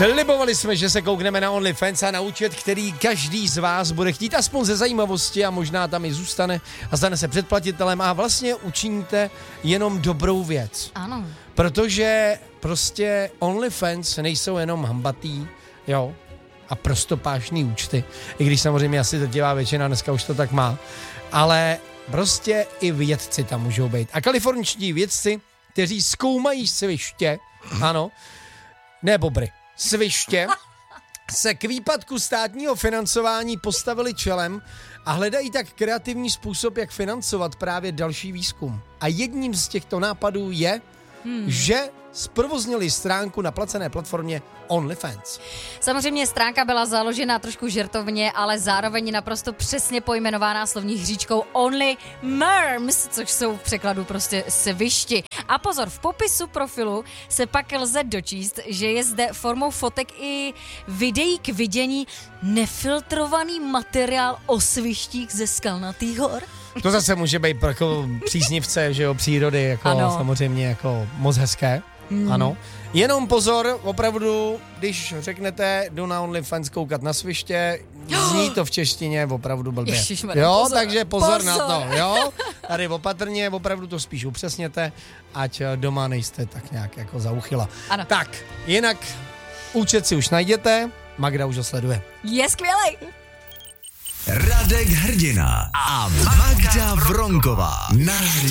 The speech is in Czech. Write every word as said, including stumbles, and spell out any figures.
Slibovali jsme, že se koukneme na OnlyFans a na účet, který každý z vás bude chtít aspoň ze zajímavosti a možná tam i zůstane a stane se předplatitelem a vlastně učiníte jenom dobrou věc. Ano. Protože prostě OnlyFans nejsou jenom hambatý, jo, a prostopášný účty, i když samozřejmě asi to dělá většina, dneska už to tak má, ale prostě i vědci tam můžou být. A kalifornští vědci, kteří zkoumají sviště, ano, ne bobry, sviště, se k výpadku státního financování postavili čelem a hledají tak kreativní způsob, jak financovat právě další výzkum. A jedním z těchto nápadů je, hmm. že zprovoznili stránku na placené platformě OnlyFans. Samozřejmě stránka byla založena trošku žertovně, ale zároveň naprosto přesně pojmenovaná slovní hříčkou Only Merms, což jsou v překladu prostě svišti. A pozor, v popisu profilu se pak lze dočíst, že je zde formou fotek i videí k vidění nefiltrovaný materiál o svištích ze skalnatých hor. To zase může být jako příznivce, že jo, přírody, jako ano. Samozřejmě jako moc hezké. Hmm. Ano. Jenom pozor, opravdu, když řeknete, jdu na OnlyFans koukat na sviště, zní to v češtině opravdu blbě. Ježišmarja, jo, pozor, takže pozor, pozor na to, jo. Tady opatrně, opravdu to spíš upřesněte, ať doma nejste tak nějak jako za uchyla. Ano. Tak, jinak účet si už najděte, Magda už ho sleduje. Je skvělej. Radek Hrdina a Magda Vronková na